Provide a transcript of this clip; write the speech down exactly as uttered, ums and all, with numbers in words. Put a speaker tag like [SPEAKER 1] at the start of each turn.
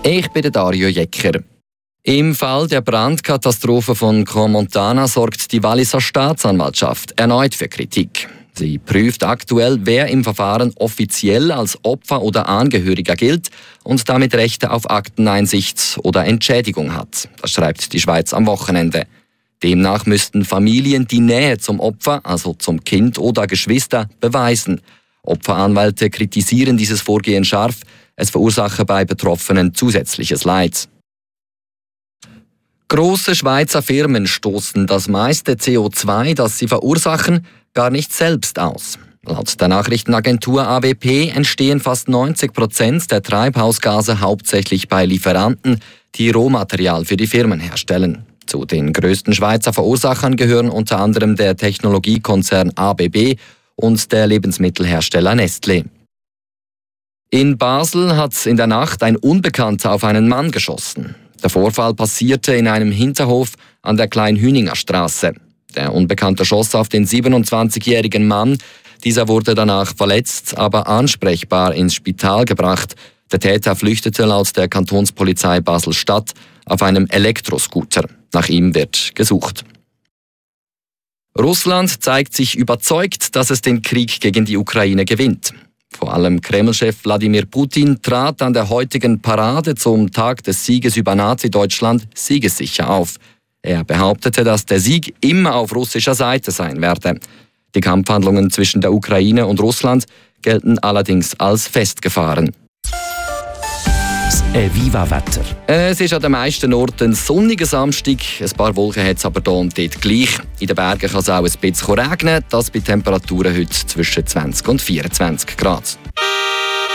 [SPEAKER 1] Ich bin Dario Jecker. Im Fall der Brandkatastrophe von Crans-Montana sorgt die Walliser Staatsanwaltschaft erneut für Kritik. Sie prüft aktuell, wer im Verfahren offiziell als Opfer oder Angehöriger gilt und damit Rechte auf Akteneinsicht oder Entschädigung hat. Das schreibt die Schweiz am Wochenende. Demnach müssten Familien die Nähe zum Opfer, also zum Kind oder Geschwister, beweisen. Opferanwälte kritisieren dieses Vorgehen scharf. Es verursache bei Betroffenen zusätzliches Leid. Grosse Schweizer Firmen stoßen das meiste C O zwei, das sie verursachen, gar nicht selbst aus. Laut der Nachrichtenagentur A W P entstehen fast neunzig Prozent der Treibhausgase hauptsächlich bei Lieferanten, die Rohmaterial für die Firmen herstellen. Zu den grössten Schweizer Verursachern gehören unter anderem der Technologiekonzern A B B und der Lebensmittelhersteller Nestlé. In Basel hat in der Nacht ein Unbekannter auf einen Mann geschossen. Der Vorfall passierte in einem Hinterhof an der Kleinhüninger Straße. Der Unbekannte schoss auf den siebenundzwanzigjährigen Mann. Dieser wurde danach verletzt, aber ansprechbar ins Spital gebracht. Der Täter flüchtete laut der Kantonspolizei Basel-Stadt auf einem Elektroscooter. Nach ihm wird gesucht. Russland zeigt sich überzeugt, dass es den Krieg gegen die Ukraine gewinnt. Vor allem Kreml-Chef Wladimir Putin trat an der heutigen Parade zum Tag des Sieges über Nazi-Deutschland siegessicher auf. Er behauptete, dass der Sieg immer auf russischer Seite sein werde. Die Kampfhandlungen zwischen der Ukraine und Russland gelten allerdings als festgefahren.
[SPEAKER 2] Das Eviva-Wetter.
[SPEAKER 1] Es ist an den meisten Orten ein sonniger Samstag. Ein paar Wolken hat es aber hier und dort gleich. In den Bergen kann es auch ein bisschen regnen. Das bei Temperaturen heute zwischen zwanzig und vierundzwanzig Grad.